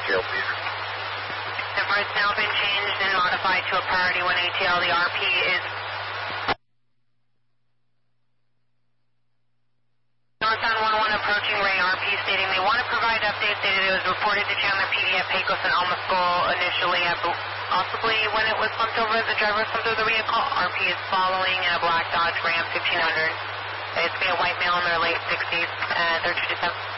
ATL, please. Number has now been changed and modified to a priority 1 ATL. The RP is Northbound 11 approaching Ray. RP stating they want to provide updates. Stated it was reported to Chandler PD at Pecos and Alma School initially, possibly when it was pumped over, the driver was pumped over the vehicle. RP is following in a black Dodge Ram 1500. It's going to be a white male in their late 60s, 32 to 7.